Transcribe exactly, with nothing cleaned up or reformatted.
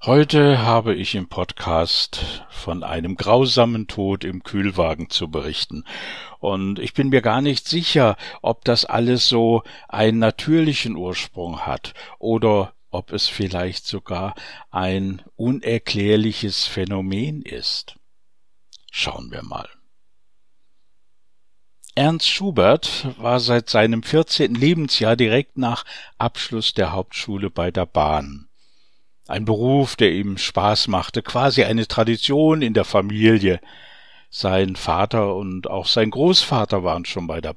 Heute habe ich im Podcast von einem grausamen Tod im Kühlwagen zu berichten. Und ich bin mir gar nicht sicher, ob das alles so einen natürlichen Ursprung hat oder ob es vielleicht sogar ein unerklärliches Phänomen ist. Schauen wir mal. Ernst Schubert war seit seinem vierzehnten Lebensjahr direkt nach Abschluss der Hauptschule bei der Bahn. Ein Beruf, der ihm Spaß machte, quasi eine Tradition in der Familie. Sein Vater und auch sein Großvater waren schon bei der